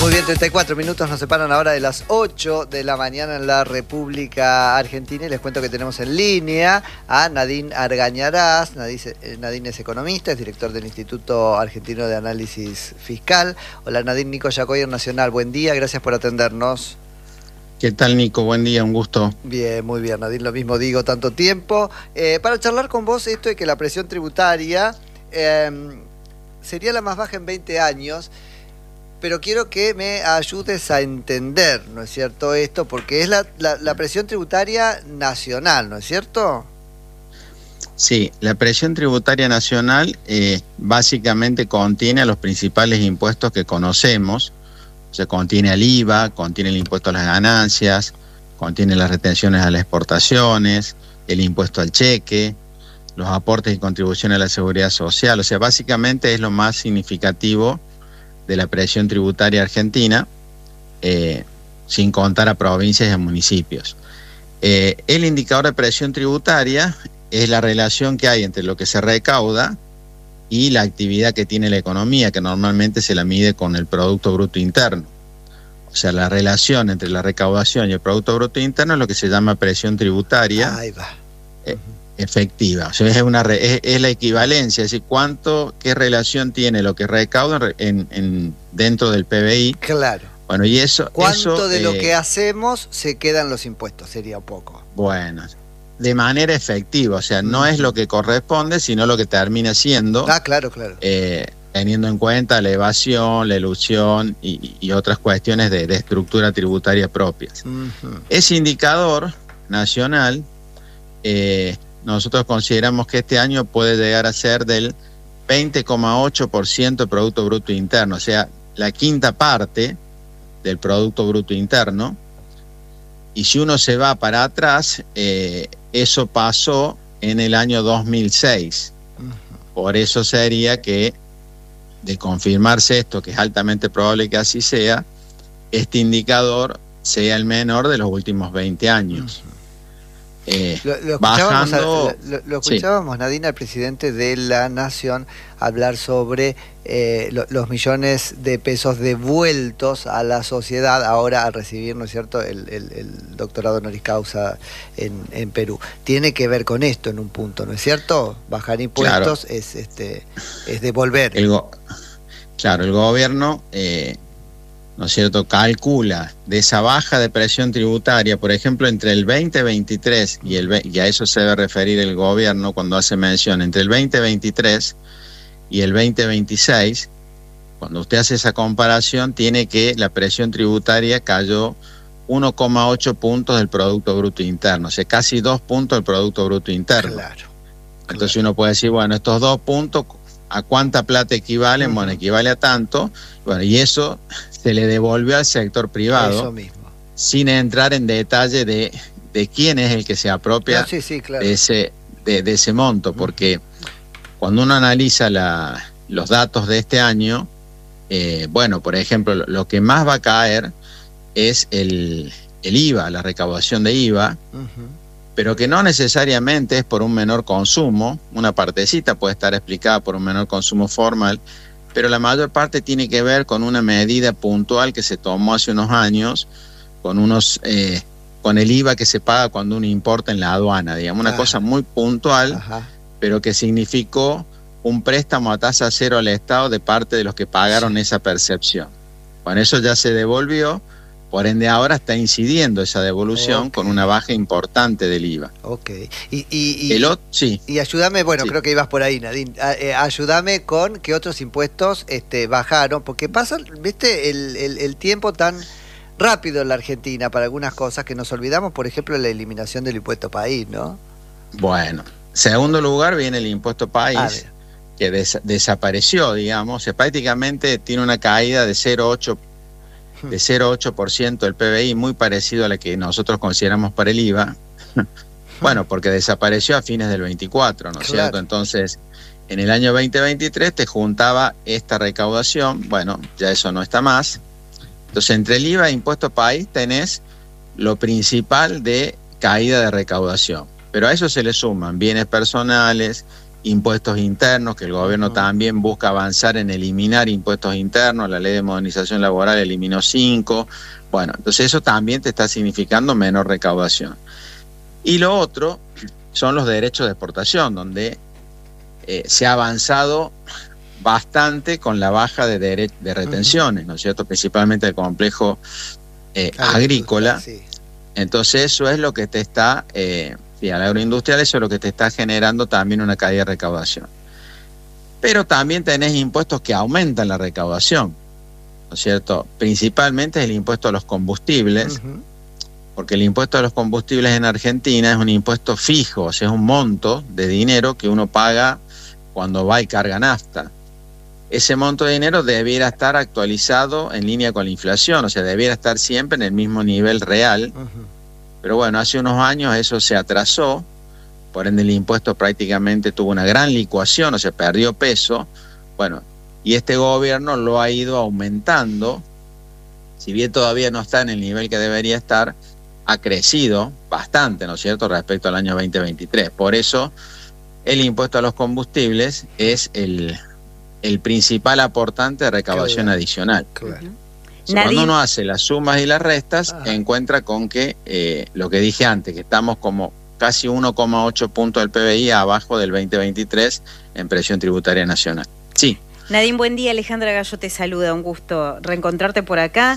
Muy bien, 34 minutos nos separan ahora de las 8 de la mañana en la República Argentina y les cuento que tenemos en línea a Nadine Argañarás. Nadine es economista, es director del Instituto Argentino de Análisis Fiscal. Hola Nadine, Nico Yacoyer Nacional, buen día, gracias por atendernos. ¿Qué tal, Nico? Buen día, un gusto. Bien, muy bien, Nadine, lo mismo digo, tanto tiempo. Para charlar con vos esto de que la presión tributaria sería la más baja en 20 años, pero quiero que me ayudes a entender, ¿no es cierto, esto? Porque es la presión tributaria nacional, ¿no es cierto? Sí, la presión tributaria nacional básicamente contiene a los principales impuestos que conocemos. O sea, contiene al IVA, contiene el impuesto a las ganancias, contiene las retenciones a las exportaciones, el impuesto al cheque, los aportes y contribuciones a la seguridad social. O sea, básicamente es lo más significativo de la presión tributaria argentina, sin contar a provincias y a municipios. El indicador de presión tributaria es la relación que hay entre lo que se recauda y la actividad que tiene la economía, que normalmente se la mide con el Producto Bruto Interno. O sea, la relación entre la recaudación y el Producto Bruto Interno es lo que se llama presión tributaria. Ahí va. Efectiva. O sea, es la equivalencia, es decir, qué relación tiene lo que recauda dentro del PBI. Claro. Bueno, y eso... ¿Cuánto de lo que hacemos se quedan los impuestos? Sería un poco. Bueno, de manera efectiva, o sea, no es lo que corresponde, sino lo que termina siendo. Ah, claro, claro. Teniendo en cuenta la evasión, la elusión y otras cuestiones de estructura tributaria propias. Ese indicador nacional, nosotros consideramos que este año puede llegar a ser del 20,8% del Producto Bruto Interno, o sea, la quinta parte del Producto Bruto Interno. Y si uno se va para atrás, eso pasó en el año 2006. Por eso sería que, de confirmarse esto, que es altamente probable que así sea, este indicador sea el menor de los últimos 20 años. Lo escuchábamos, sí. Nadine, al presidente de la Nación, hablar sobre los millones de pesos devueltos a la sociedad ahora al recibir, ¿no es cierto?, el doctorado honoris causa en Perú. Tiene que ver con esto en un punto, ¿no es cierto? Bajar impuestos, claro, es devolver. Claro, el gobierno... ¿no es cierto?, calcula de esa baja de presión tributaria, por ejemplo, entre el 2023 y a eso se debe referir el gobierno cuando hace mención, entre el 2023 y el 2026, cuando usted hace esa comparación, tiene que la presión tributaria cayó 1,8 puntos del Producto Bruto Interno, o sea, casi 2 puntos del Producto Bruto Interno. Claro. Entonces uno puede decir, bueno, estos 2 puntos, ¿a cuánta plata equivalen? Bueno, equivale a tanto, bueno, y eso se le devolvió al sector privado. Eso mismo. Sin entrar en detalle de quién es el que se apropia claro, de ese monto, porque cuando uno analiza los datos de este año, bueno, por ejemplo, lo que más va a caer es el IVA, la recaudación de IVA, pero que no necesariamente es por un menor consumo. Una partecita puede estar explicada por un menor consumo formal, pero la mayor parte tiene que ver con una medida puntual que se tomó hace unos años, con el IVA que se paga cuando uno importa en la aduana, digamos, una cosa muy puntual, pero que significó un préstamo a tasa cero al Estado de parte de los que pagaron esa percepción. Bueno, eso ya se devolvió, por ende ahora está incidiendo esa devolución con una baja importante del IVA. Y ayúdame, bueno, creo que ibas por ahí, Nadine, ayúdame con qué otros impuestos bajaron, porque pasa, viste, el tiempo tan rápido en la Argentina para algunas cosas que nos olvidamos, por ejemplo, la eliminación del impuesto país, ¿no? Bueno, segundo lugar viene el impuesto país, que desapareció, digamos, prácticamente tiene una caída de 0,8% del PBI, muy parecido a la que nosotros consideramos para el IVA. Bueno, porque desapareció a fines del 24, ¿no es cierto? Entonces, en el año 2023 te juntaba esta recaudación, bueno, ya eso no está más. Entonces, entre el IVA e impuesto país tenés lo principal de caída de recaudación. Pero a eso se le suman bienes personales, impuestos internos, que el gobierno también busca avanzar en eliminar impuestos internos. La ley de modernización laboral eliminó 5. Bueno, entonces eso también te está significando menor recaudación. Y lo otro son los derechos de exportación, donde se ha avanzado bastante con la baja de retenciones, ¿no es cierto? Principalmente el complejo agrícola. Sí. Entonces eso es lo que te está, al agroindustrial, eso es lo que te está generando también una caída de recaudación. Pero también tenés impuestos que aumentan la recaudación, ¿no es cierto? Principalmente el impuesto a los combustibles, porque el impuesto a los combustibles en Argentina es un impuesto fijo, o sea, es un monto de dinero que uno paga cuando va y carga nafta. Ese monto de dinero debiera estar actualizado en línea con la inflación, o sea, debiera estar siempre en el mismo nivel real. Pero bueno, hace unos años eso se atrasó, por ende el impuesto prácticamente tuvo una gran licuación, o sea, perdió peso. Bueno, y este gobierno lo ha ido aumentando, si bien todavía no está en el nivel que debería estar, ha crecido bastante, ¿no es cierto?, respecto al año 2023. Por eso el impuesto a los combustibles es el principal aportante de recaudación adicional. Cuando uno hace las sumas y las restas, encuentra con que lo que dije antes, que estamos como casi 1,8 puntos del PBI abajo del 2023 en presión tributaria nacional. Sí. Nadine, buen día. Alejandra Gallo te saluda, un gusto reencontrarte por acá.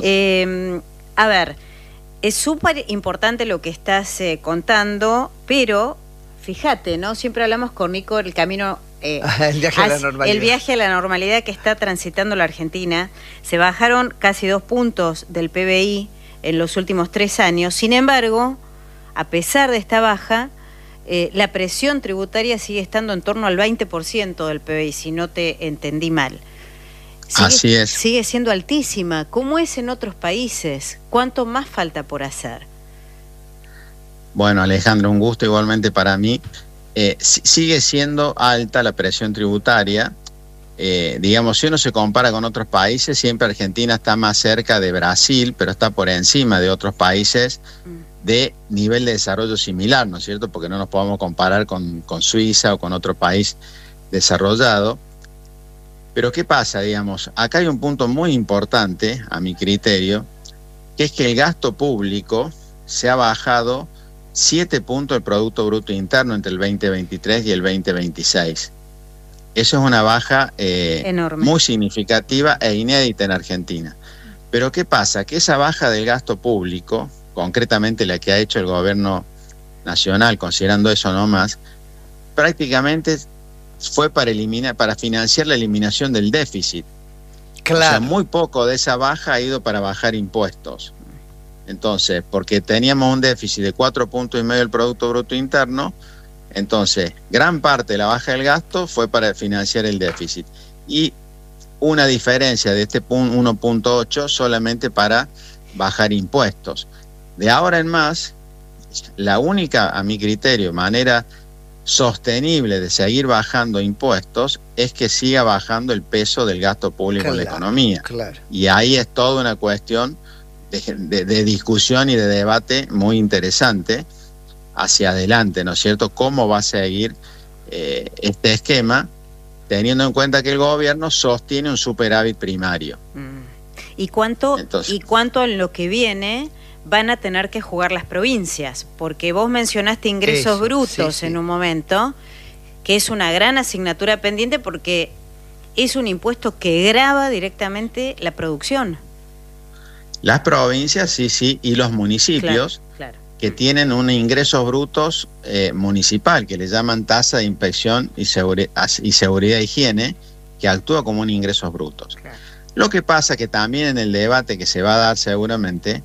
A ver, es súper importante lo que estás contando, pero fíjate, ¿no? Siempre hablamos con Nico el camino... el viaje a la normalidad. El viaje a la normalidad que está transitando la Argentina. Se bajaron casi 2 puntos del PBI en los últimos 3 años. Sin embargo, a pesar de esta baja, la presión tributaria sigue estando en torno al 20% del PBI, si no te entendí mal. Así es. Sigue siendo altísima. ¿Cómo es en otros países? ¿Cuánto más falta por hacer? Bueno, Alejandro, un gusto igualmente para mí. Sigue siendo alta la presión tributaria. Digamos, si uno se compara con otros países, siempre Argentina está más cerca de Brasil, pero está por encima de otros países de nivel de desarrollo similar, ¿no es cierto? Porque no nos podemos comparar con Suiza o con otro país desarrollado. Pero ¿qué pasa? Digamos, acá hay un punto muy importante, a mi criterio, que es que el gasto público se ha bajado 7 puntos del Producto Bruto Interno entre el 2023 y el 2026. Eso es una baja enorme, muy significativa e inédita en Argentina. Pero ¿qué pasa? Que esa baja del gasto público, concretamente la que ha hecho el gobierno nacional, considerando eso nomás, prácticamente fue para financiar la eliminación del déficit. Claro. O sea, muy poco de esa baja ha ido para bajar impuestos. Entonces, porque teníamos un déficit de 4,5 puntos del Producto Bruto Interno, entonces gran parte de la baja del gasto fue para financiar el déficit. Y una diferencia de este 1,8 solamente para bajar impuestos. De ahora en más, la única, a mi criterio, manera sostenible de seguir bajando impuestos es que siga bajando el peso del gasto público en la economía. Claro. Y ahí es toda una cuestión de discusión y de debate muy interesante hacia adelante, ¿no es cierto? ¿Cómo va a seguir este esquema, teniendo en cuenta que el gobierno sostiene un superávit primario? ¿Y cuánto en lo que viene van a tener que jugar las provincias? Porque vos mencionaste ingresos brutos en un momento, que es una gran asignatura pendiente porque es un impuesto que grava directamente la producción. Las provincias, sí, y los municipios, claro. Que tienen un ingresos brutos municipal, que le llaman tasa de inspección y seguridad e higiene, que actúa como un ingresos brutos. Claro. Lo que pasa que también en el debate que se va a dar seguramente,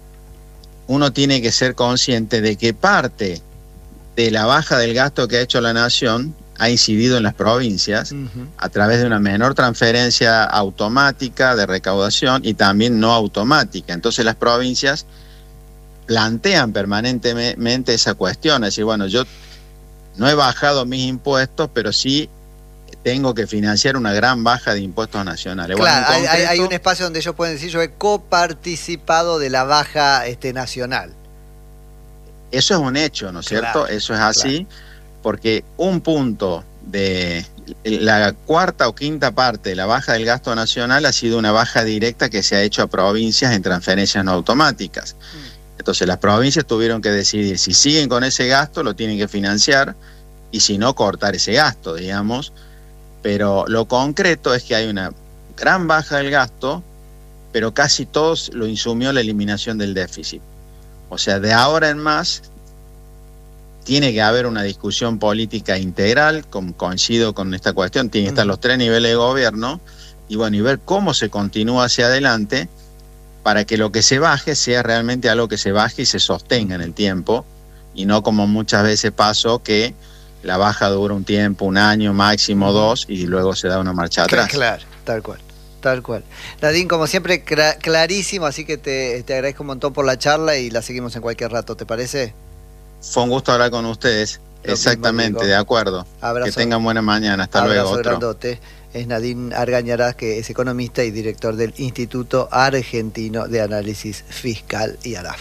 uno tiene que ser consciente de que parte de la baja del gasto que ha hecho la nación ha incidido en las provincias a través de una menor transferencia automática de recaudación y también no automática. Entonces las provincias plantean permanentemente esa cuestión, es decir, bueno, yo no he bajado mis impuestos, pero sí tengo que financiar una gran baja de impuestos nacionales. Claro, bueno, concreto, hay un espacio donde ellos pueden decir, yo he coparticipado de la baja nacional. Eso es un hecho, ¿no es cierto? Eso es así, porque un punto de la cuarta o quinta parte de la baja del gasto nacional ha sido una baja directa que se ha hecho a provincias en transferencias no automáticas. Entonces las provincias tuvieron que decidir si siguen con ese gasto, lo tienen que financiar, y si no, cortar ese gasto, digamos. Pero lo concreto es que hay una gran baja del gasto, pero casi todos lo insumió la eliminación del déficit. O sea, de ahora en más tiene que haber una discusión política integral, coincido con esta cuestión, tienen que estar los tres niveles de gobierno, y bueno, y ver cómo se continúa hacia adelante para que lo que se baje sea realmente algo que se baje y se sostenga en el tiempo, y no como muchas veces pasó que la baja dura un tiempo, un año, máximo 2, y luego se da una marcha atrás. Claro, tal cual. Tal cual. Nadine, como siempre, clarísimo, así que te agradezco un montón por la charla y la seguimos en cualquier rato, ¿te parece? Fue un gusto hablar con ustedes. Exactamente, mismo, de acuerdo. Abrazo, que tengan buena mañana. Hasta luego. Abrazo grandote. Es Nadine Argañarás, que es economista y director del Instituto Argentino de Análisis Fiscal, IARAF.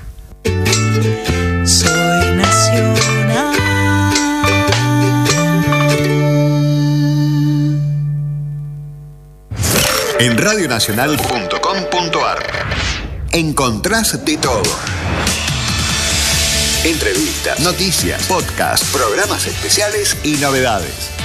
Soy nacional. En radionacional.com.ar encontrás de todo. Entrevistas, noticias, podcasts, programas especiales y novedades.